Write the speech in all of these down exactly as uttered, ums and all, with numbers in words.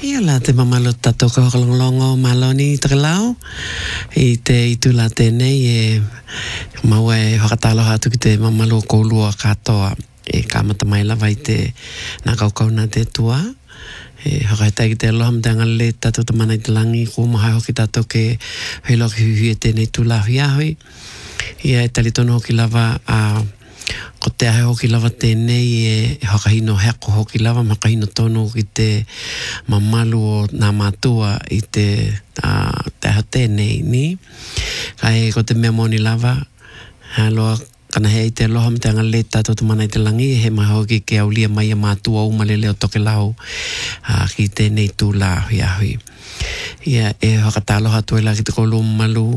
Ia la te mamalo tato ka hokalongolongo maloni takalau. I te itula tēnei e maua e whakatalo hatu ki te mamalo koulua katoa e kamata mai lava i te nā kaukau nā te tua. E hakahetai ki te aloha mta ngale tato te mana i te langi ko mahai hoki tato ke heilo ki hui e tēnei tula hui ahui. Ia e talitono hoki lava a ko te ahe hoki lava tēnei e hakahino heko hoki lava makahino tono ki te mamalu o nā mātua i te uh, te ahe tēnei ni. Kai ko te mea moni lava haloa kana hei te aloha me te anga le tato te mana i te langi he mai hoki ke aulia mai a mātua umalele o toke lau uh, ki tēnei tū la hui ahui. Ia e hakataloha tuela ki te kolu malu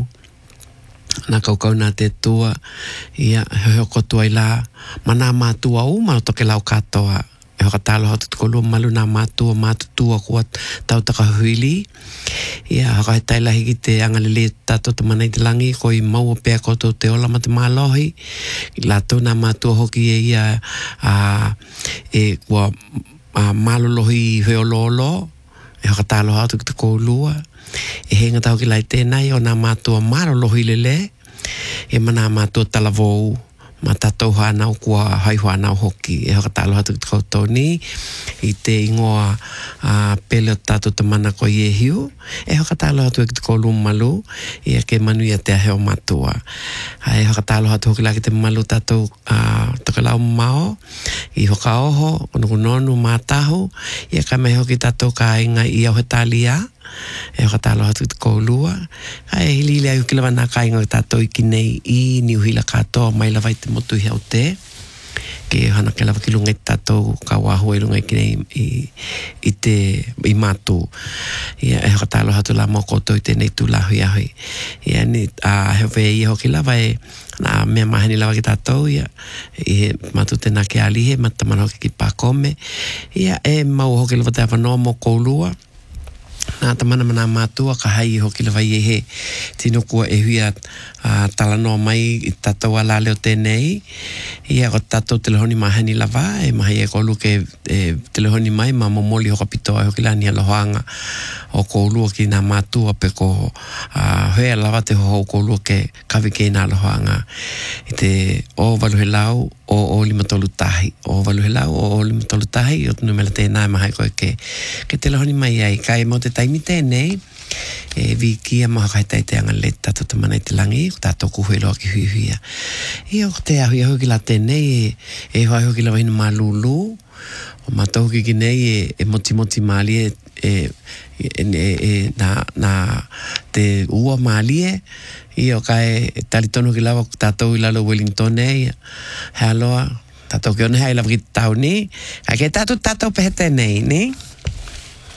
nā kaukau nā te tua, ia he hoko tua i la, mana mātua u, maro toke lau katoa, e hoka tālo hatu tuko lua malu nā mātua, mātutua kua tau taka huili, ia hoka he taila hiki te angalele tato te mana i te langi, ko i maua pēr koto te ola ma te mālohi, i lato nā mātua hoki e ia, a, e kua mālolohi i heololo, e hoka tālo hatu ki te kōlua, e henga tau ki lai tēnei o nā mātua mālolohi lele, e mana mātua talavou, ma tatou hānau kua haihu hānau hoki, e hoka tālo hatu ki te koutou ni, i te ingoa uh, pele o tātou te mana ko i e hiu, e hoka tālo hatu ki te kolu malu, i a ke manu i a te aheo mātua. E hoka tālo hatu hoki la ki te malu tātou uh, toke lau mao, i hoka oho, kono kunonu mātahu, i a ka mai hoki tātou ka inga i au he tālia, e hoka tālo hatu ki te koulua, e hili ili ai uki lawa nā ka inga tātou i ki nei i ni uhila katoa mai lawa i te motu i hau te, ke hana ke lawa ki lunga i tātou ka wāhua i lunga i ki nei i, i te i mātu. Ia e hoka tālo hatu la mō koto i tēnei tū la hui ahui. Ia ni a hewe i hoki lawa e nā mea mahani lawa ki tātou, ia i mātu tēnā ke alihe, mata mana hoki ki pākome. Ia e mau hoki lawa te awanoa mō koulua, nā tamana mana mātua ka hai i hoki lawa i e he tino kua e huia uh, talanoa mai i tātou ala leo tēnei. Ia ko tātou telehoni mahani lawa e mahi e kolu ke e, telehoni mai ma momoli hoka pitoa e hoki lani alohaanga o koulua ki nā mātua pe ko uh, hea lawa te ho koulua ke kawi ke nā alohaanga i te o waluhe lau o o lima tolu tahi. O waluhe lau o o lima tolu tahi o tunu mela tēnā e mahai koe ke, ke telehoni mai ai kai mo te taimi tēnei e vi kia maha kai tai te anga le tato te mana i te langi o tātou kuhueloa ki hui huia. I o te ahui ahui ki la tēnei e, e hoa ahui ki la wahina mā lulu o mātou ki ki nei e, e moti moti māli e, e, e, e, e na, na te ua māli e i o kai talitonu ki lawa tātou i lalo Wellington e he aloa tātou ki one hai lawa ki tau ni kai ke tātou tātou pehe tēnei ni